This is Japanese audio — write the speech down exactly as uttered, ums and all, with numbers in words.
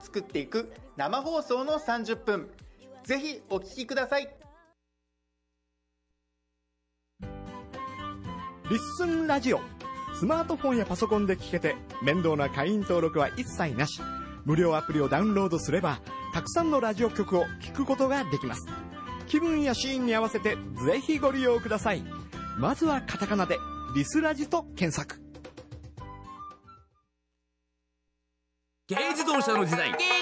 作っていく生放送のさんじゅっぷん、ぜひお聞きください。 リッスンラジオ、スマートフォンやパソコンで聞けて面倒な会員登録は一切なし。無料アプリをダウンロードすればたくさんのラジオ局を聞くことができます。気分やシーンに合わせてぜひご利用ください。まずはカタカナでリスラジと検索。 軽自動車の時代。